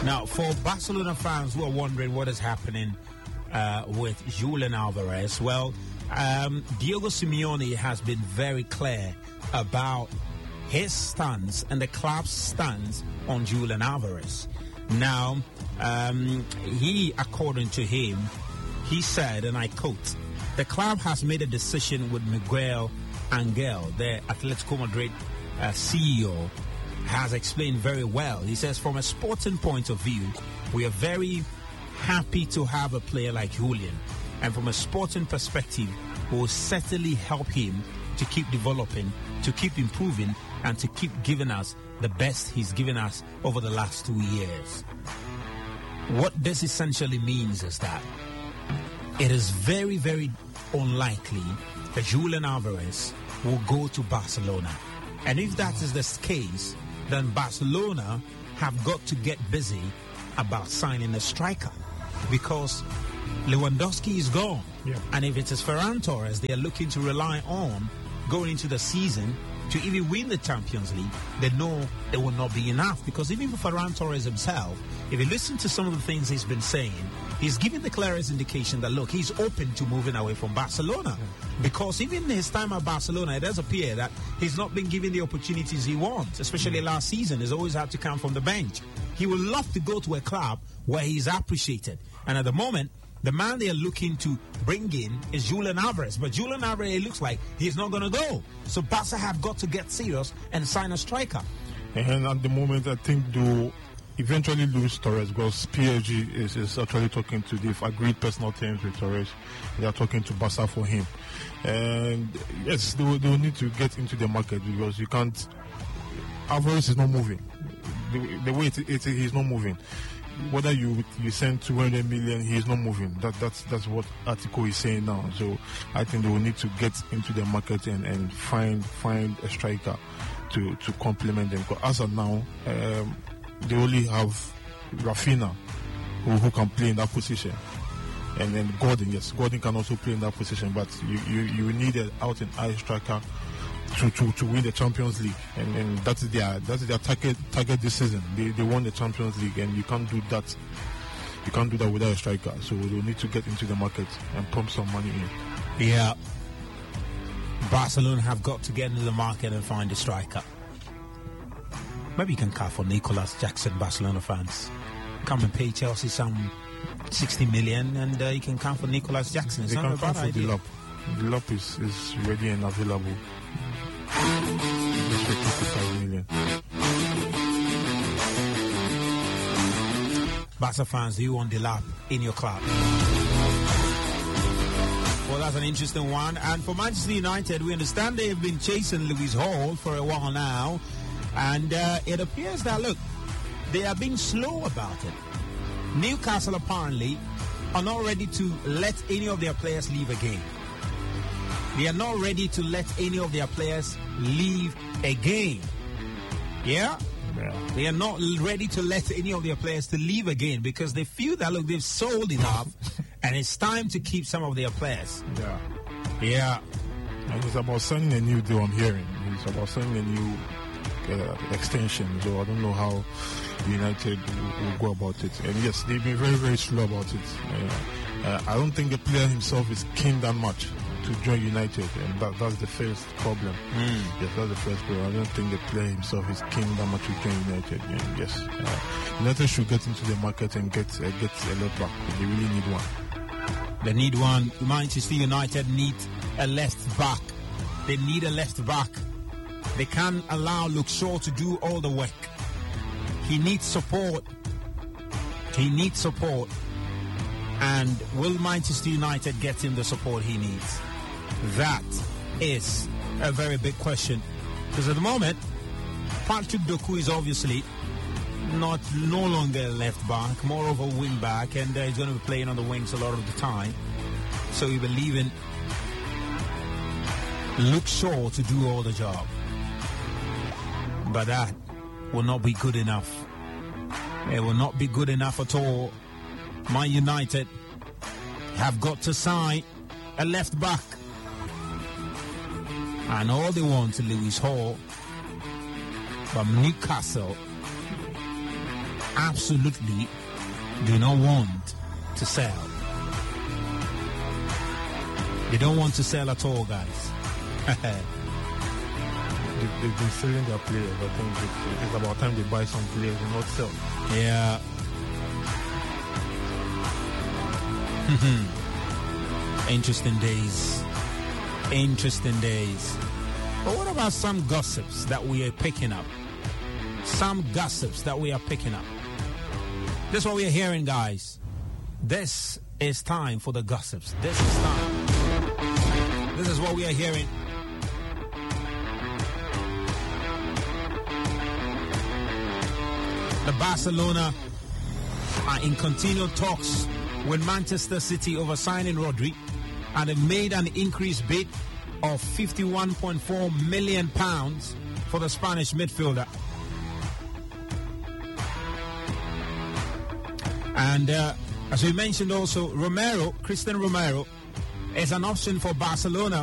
Now, for Barcelona fans who are wondering what is happening with Julian Alvarez, well, Diego Simeone has been very clear about his stance and the club's stance on Julian Alvarez. Now, he, according to him, he said, and I quote, "The club has made a decision with Miguel Angel, the Atletico Madrid CEO, has explained very well. He says, from a sporting point of view, we are very happy to have a player like Julian. And from a sporting perspective, we will certainly help him to keep developing, to keep improving, and to keep giving us the best he's given us over the last 2 years." What this essentially means is that it is very, very unlikely that Julian Alvarez will go to Barcelona. And if that is the case, then Barcelona have got to get busy about signing a striker, because Lewandowski is gone. Yeah. And if it is Ferran Torres they are looking to rely on going into the season to even win the Champions League, they know it will not be enough. Because even for Ferran Torres himself, if you listen to some of the things he's been saying, he's giving the clearest indication that, look, he's open to moving away from Barcelona. Because even in his time at Barcelona, it does appear that he's not been given the opportunities he wants, especially last season. He's always had to come from the bench. He would love to go to a club where he's appreciated. And at the moment, the man they are looking to bring in is Julian Alvarez. But Julian Alvarez, it looks like he's not going to go. So Barca have got to get serious and sign a striker. And at the moment, I think they'll eventually lose Torres, because PSG is actually talking to, they've agreed personal terms with Torres. They are talking to Barca for him. And yes, they will need to get into the market, because you can't, Alvarez is not moving. The way he's not moving. Whether you send 200 million, he's not moving. That's what Atletico is saying now. So I think they will need to get into the market and find a striker to complement them. Because as of now, they only have Rafinha who can play in that position, and then Gordon. Yes, Gordon can also play in that position. But you need an out-and-out striker to win the Champions League, and that's their target this season. They won the Champions League, and you can't do that. You can't do that without a striker. So they'll need to get into the market and pump some money in. Yeah, Barcelona have got to get into the market and find a striker. Maybe you can call for Nicolas Jackson, Barcelona fans. Come and pay Chelsea some 60 million, and you can count for Nicolas Jackson. It's they not can a bad count for idea. Delap is ready and available. Just for 55 million. Barca fans, do you want Delap in your club? Well, that's an interesting one. And for Manchester United, we understand they've been chasing Lewis Hall for a while now. And it appears that, look, they are being slow about it. Newcastle apparently are not ready to let any of their players leave again. They are not ready to let any of their players leave again. Yeah? They are not ready to let any of their players to leave again, because they feel that, look, they've sold enough and it's time to keep some of their players. Yeah. And it's about signing a new deal, I'm hearing. It's about signing a new extension. So I don't know how United will go about it. And yes, they've been very, very slow about it. I don't think the player himself is keen that much to join United, and that's the first problem. Yes, that's the first problem. I don't think the player himself is keen that much to join United. And yes, United should get into the market and get a left back. They really need one. They need one. Manchester United need a left back. They need a left back. They can't allow Luke Shaw to do all the work. He needs support. He needs support. And will Manchester United get him the support he needs? That is a very big question. Because at the moment, Patrick Doku is obviously no longer a left back, more of a wing back, and he's going to be playing on the wings a lot of the time. So we believe in Luke Shaw to do all the job. But that will not be good enough. It will not be good enough at all. Man United have got to sign a left back. And all they want is Lewis Hall from Newcastle. absolutely do not want to sell. They don't want to sell at all, guys. They've been selling their players. I think it's about time they buy some players and not sell. Yeah. Interesting days. Interesting days. But what about some gossips that we are picking up? Some gossips that we are picking up. This is what we are hearing, guys. This is time for the gossips. This is time. This is what we are hearing. The Barcelona are in continued talks with Manchester City over signing Rodri, and have made an increased bid of £51.4 million for the Spanish midfielder. And as we mentioned also, Christian Romero is an option for Barcelona,